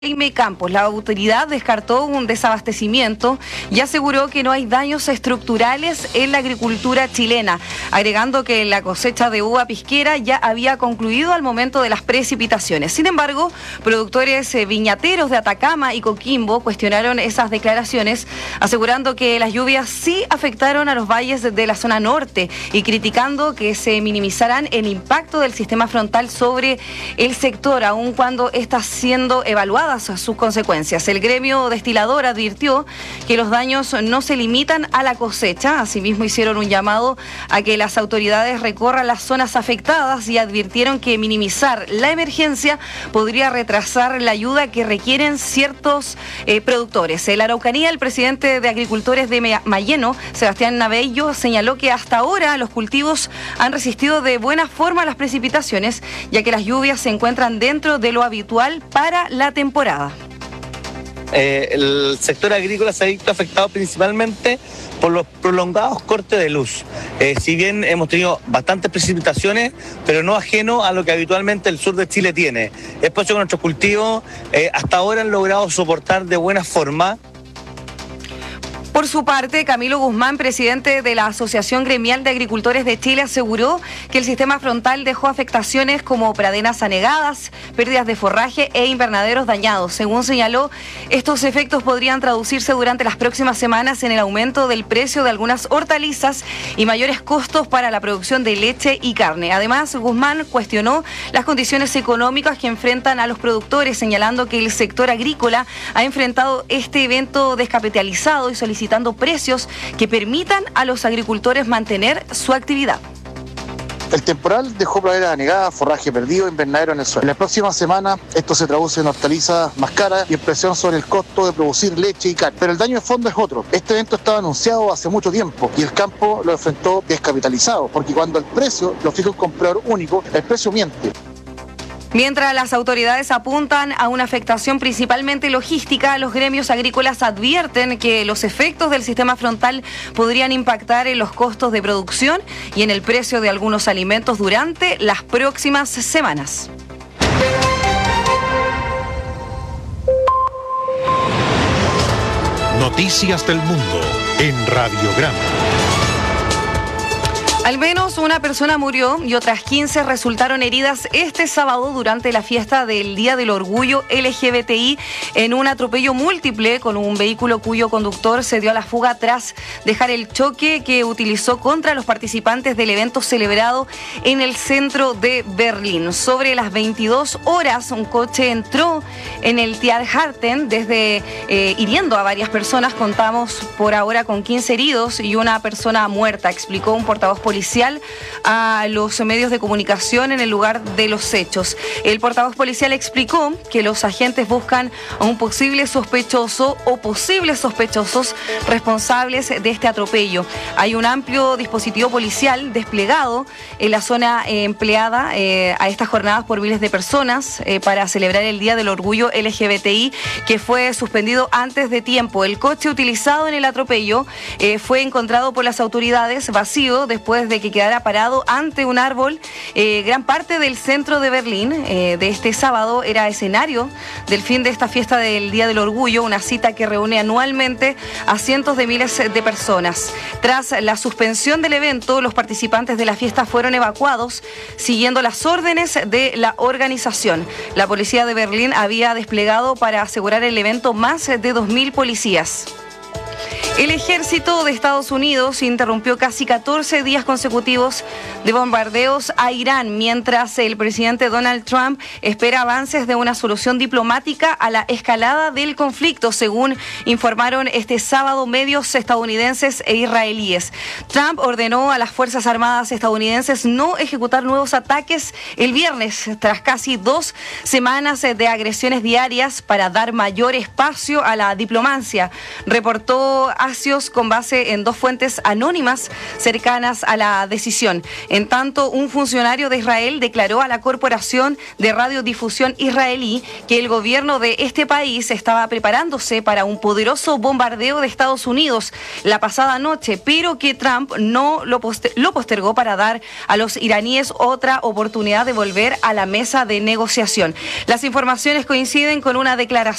Jaime Campos, la autoridad descartó un desabastecimiento y aseguró que no hay daños estructurales en la agricultura chilena, agregando que la cosecha de uva pisquera ya había concluido al momento de las precipitaciones. Sin embargo, productores viñateros de Atacama y Coquimbo cuestionaron esas declaraciones, asegurando que las lluvias sí afectaron a los valles de la zona norte y criticando que se minimizarán el impacto del sistema frontal sobre el sector, aun cuando está siendo evaluada sus consecuencias. El gremio destilador advirtió que los daños no se limitan a la cosecha. Asimismo, hicieron un llamado a que las autoridades recorran las zonas afectadas y advirtieron que minimizar la emergencia podría retrasar la ayuda que requieren ciertos productores. En la Araucanía, el presidente de Agricultores de Mayeno, Sebastián Nabello, señaló que hasta ahora los cultivos han resistido de buena forma las precipitaciones, ya que las lluvias se encuentran dentro de lo habitual para la temporada. El sector agrícola se ha visto afectado principalmente por los prolongados cortes de luz. Si bien hemos tenido bastantes precipitaciones, pero no ajeno a lo que habitualmente el sur de Chile tiene. Es por eso que nuestros cultivos hasta ahora han logrado soportar de buena forma. Por su parte, Camilo Guzmán, presidente de la Asociación Gremial de Agricultores de Chile, aseguró que el sistema frontal dejó afectaciones como pradenas anegadas, pérdidas de forraje e invernaderos dañados. Según señaló, estos efectos podrían traducirse durante las próximas semanas en el aumento del precio de algunas hortalizas y mayores costos para la producción de leche y carne. Además, Guzmán cuestionó las condiciones económicas que enfrentan a los productores, señalando que el sector agrícola ha enfrentado este evento descapitalizado y solicitando precios que permitan a los agricultores mantener su actividad. El temporal dejó praderas anegadas, forraje perdido, invernadero en el suelo. En la próxima semana esto se traduce en hortalizas más caras y en presión sobre el costo de producir leche y carne. Pero el daño de fondo es otro. Este evento estaba anunciado hace mucho tiempo y el campo lo enfrentó descapitalizado, porque cuando el precio lo fija un comprador único, el precio miente. Mientras las autoridades apuntan a una afectación principalmente logística, los gremios agrícolas advierten que los efectos del sistema frontal podrían impactar en los costos de producción y en el precio de algunos alimentos durante las próximas semanas. Noticias del Mundo en Radiograma. Al menos una persona murió y otras 15 resultaron heridas este sábado durante la fiesta del Día del Orgullo LGBTI en un atropello múltiple con un vehículo cuyo conductor se dio a la fuga tras dejar el choque que utilizó contra los participantes del evento celebrado en el centro de Berlín. Sobre las 22 horas, un coche entró en el Tiergarten hiriendo a varias personas. Contamos por ahora con 15 heridos y una persona muerta, explicó un portavoz policial a los medios de comunicación en el lugar de los hechos. El portavoz policial explicó que los agentes buscan a un posible sospechoso o posibles sospechosos responsables de este atropello. Hay un amplio dispositivo policial desplegado en la zona empleada a estas jornadas por miles de personas para celebrar el Día del Orgullo LGBTI, que fue suspendido antes de tiempo. El coche utilizado en el atropello fue encontrado por las autoridades vacío después de que quedara parado ante un árbol. Gran parte del centro de Berlín de este sábado era escenario del fin de esta fiesta del Día del Orgullo, una cita que reúne anualmente a cientos de miles de personas. Tras la suspensión del evento, los participantes de la fiesta fueron evacuados siguiendo las órdenes de la organización. La policía de Berlín había desplegado para asegurar el evento más de 2.000 policías. El ejército de Estados Unidos interrumpió casi 14 días consecutivos de bombardeos a Irán, mientras el presidente Donald Trump espera avances de una solución diplomática a la escalada del conflicto, según informaron este sábado medios estadounidenses e israelíes. Trump ordenó a las Fuerzas Armadas estadounidenses no ejecutar nuevos ataques el viernes, tras casi 2 semanas de agresiones diarias para dar mayor espacio a la diplomacia, reportó Axios con base en 2 fuentes anónimas cercanas a la decisión. En tanto, un funcionario de Israel declaró a la Corporación de Radiodifusión israelí que el gobierno de este país estaba preparándose para un poderoso bombardeo de Estados Unidos la pasada noche, pero que Trump no lo postergó para dar a los iraníes otra oportunidad de volver a la mesa de negociación. Las informaciones coinciden con una declaración